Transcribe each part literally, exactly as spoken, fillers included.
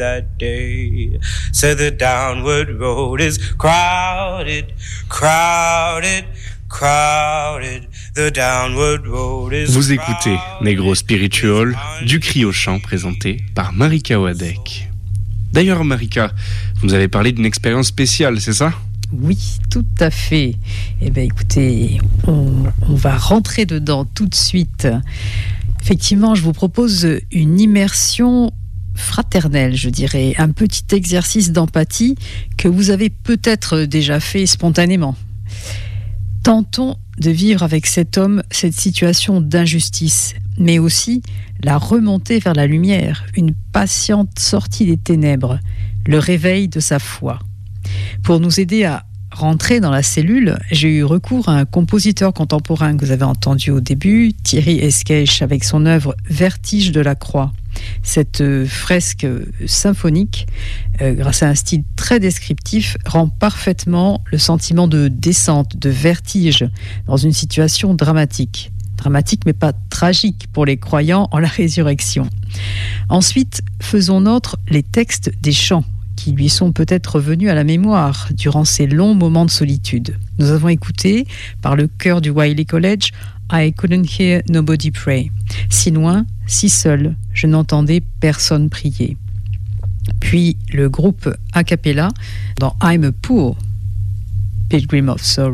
That day, so the downward road is crowded, crowded, crowded. The downward road is Vous écoutez Negro Spiritual, du cri au chant, présenté par Marika Wadek. D'ailleurs, Marika, vous nous avez parlé d'une expérience spéciale, c'est ça ? Oui, tout à fait. Eh bien, écoutez, on, on va rentrer dedans tout de suite. Effectivement, je vous propose une immersion fraternelle, je dirais, un petit exercice d'empathie que vous avez peut-être déjà fait spontanément. Tentons de vivre avec cet homme cette situation d'injustice, mais aussi la remontée vers la lumière, une patiente sortie des ténèbres, le réveil de sa foi. Pour nous aider à rentrer dans la cellule, j'ai eu recours à un compositeur contemporain que vous avez entendu au début, Thierry Esquèche, avec son œuvre « Vertige de la croix ». Cette fresque symphonique, euh, grâce à un style très descriptif, rend parfaitement le sentiment de descente, de vertige, dans une situation dramatique. Dramatique mais pas tragique pour les croyants en la résurrection. Ensuite, faisons nôtres les textes des chants, qui lui sont peut-être revenus à la mémoire durant ces longs moments de solitude. Nous avons écouté, par le chœur du Wiley College, « I couldn't hear nobody pray ». Si loin, si seul, je n'entendais personne prier. Puis le groupe a cappella dans « I'm a poor pilgrim of sorrow ».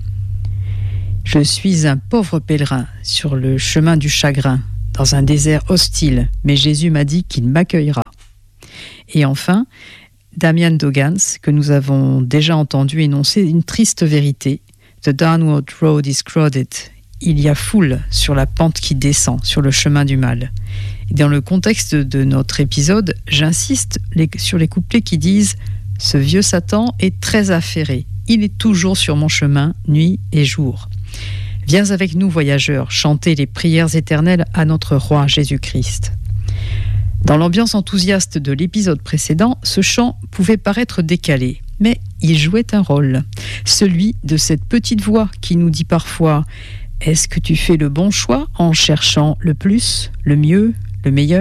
Je suis un pauvre pèlerin sur le chemin du chagrin, dans un désert hostile, mais Jésus m'a dit qu'il m'accueillera. Et enfin, Damian Dogans, que nous avons déjà entendu énoncer une triste vérité. The downward road is crowded. Il y a foule sur la pente qui descend, sur le chemin du mal. Et dans le contexte de notre épisode, j'insiste les, sur les couplets qui disent « Ce vieux Satan est très affairé. Il est toujours sur mon chemin, nuit et jour. » Viens avec nous, voyageurs, chanter les prières éternelles à notre roi Jésus-Christ. Dans l'ambiance enthousiaste de l'épisode précédent, ce chant pouvait paraître décalé, mais il jouait un rôle, celui de cette petite voix qui nous dit parfois « Est-ce que tu fais le bon choix en cherchant le plus, le mieux, le meilleur ?»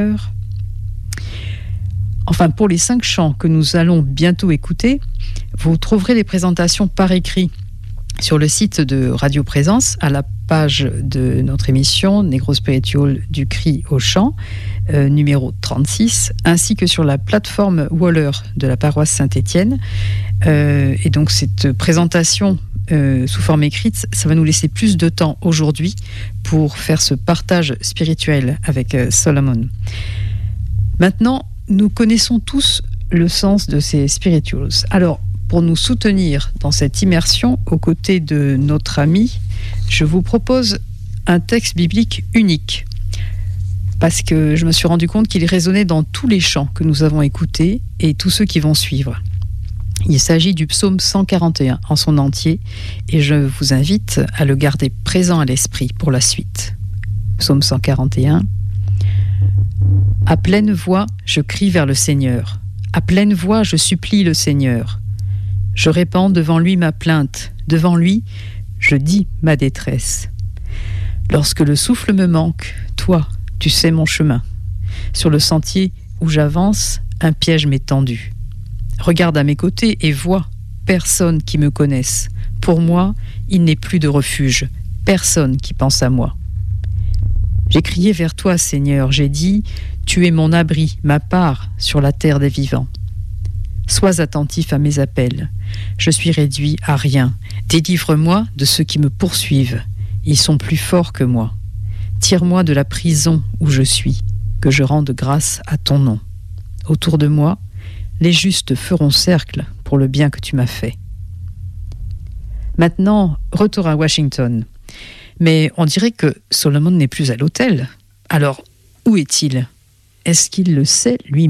Enfin, pour les cinq chants que nous allons bientôt écouter, vous trouverez les présentations par écrit sur le site de Radio Présence, à la page de notre émission Negro Spiritual du cri au chant, euh, numéro trente-six, ainsi que sur la plateforme Waller de la paroisse Saint-Étienne. Euh, et donc cette présentation euh, sous forme écrite, ça va nous laisser plus de temps aujourd'hui pour faire ce partage spirituel avec euh, Solomon. Maintenant, nous connaissons tous le sens de ces spirituals. Alors, pour nous soutenir dans cette immersion aux côtés de notre ami, je vous propose un texte biblique unique, parce que je me suis rendu compte qu'il résonnait dans tous les chants que nous avons écoutés et tous ceux qui vont suivre. Il s'agit du psaume cent quarante et un en son entier, et je vous invite à le garder présent à l'esprit pour la suite. Psaume cent quarante et un. À pleine voix, je crie vers le Seigneur. À pleine voix, je supplie le Seigneur. Je répands devant lui ma plainte, devant lui, je dis ma détresse. Lorsque le souffle me manque, toi, tu sais mon chemin. Sur le sentier où j'avance, un piège m'est tendu. Regarde à mes côtés et vois personne qui me connaisse. Pour moi, il n'est plus de refuge, personne qui pense à moi. J'ai crié vers toi, Seigneur, j'ai dit, tu es mon abri, ma part sur la terre des vivants. Sois attentif à mes appels. Je suis réduit à rien. Délivre-moi de ceux qui me poursuivent. Ils sont plus forts que moi. Tire-moi de la prison où je suis, que je rende grâce à ton nom. Autour de moi, les justes feront cercle pour le bien que tu m'as fait. Maintenant, retour à Washington. Mais on dirait que Solomon n'est plus à l'hôtel. Alors, où est-il ? Est-ce qu'il le sait lui-même ?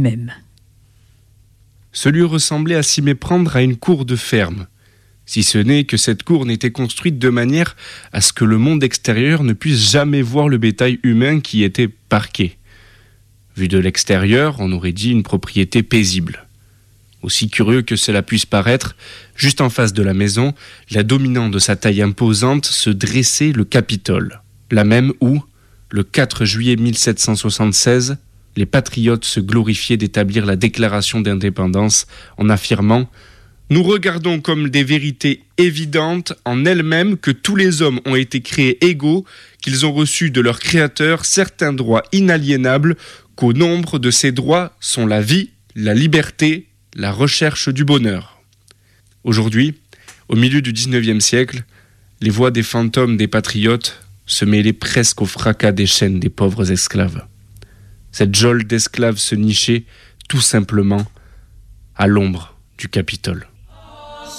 Ce lieu ressemblait à s'y méprendre à une cour de ferme, si ce n'est que cette cour n'était construite de manière à ce que le monde extérieur ne puisse jamais voir le bétail humain qui était parqué. Vu de l'extérieur, on aurait dit une propriété paisible. Aussi curieux que cela puisse paraître, juste en face de la maison, la dominante de sa taille imposante, se dressait le Capitole, la même où, le quatre juillet mille sept cent soixante-seize, les patriotes se glorifiaient d'établir la déclaration d'indépendance en affirmant « Nous regardons comme des vérités évidentes en elles-mêmes que tous les hommes ont été créés égaux, qu'ils ont reçu de leur créateur certains droits inaliénables, qu'au nombre de ces droits sont la vie, la liberté, la recherche du bonheur. » Aujourd'hui, au milieu du dix-neuvième siècle, les voix des fantômes des patriotes se mêlaient presque au fracas des chaînes des pauvres esclaves. Cette geôle d'esclaves se nichait tout simplement à l'ombre du Capitole.